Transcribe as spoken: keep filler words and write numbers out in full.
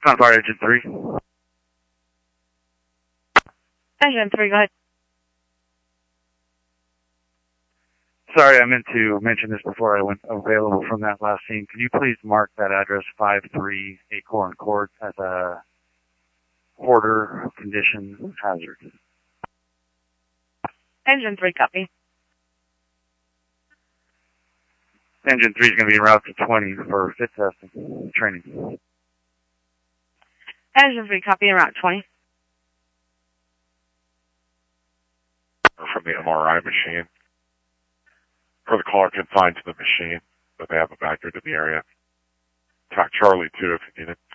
Confire Engine three. Engine three, go ahead. Sorry, I meant to mention this before I went available from that last scene. Can you please mark that address five three Acorn Court as a hoarder condition hazard? Engine three, copy. Engine three is going to be en route to twenty for fit testing training. Engine three, copy, en route twenty. From the M R I machine. For the caller confined to the machine, but they have a backer to the area. Talk Charlie too if you need it.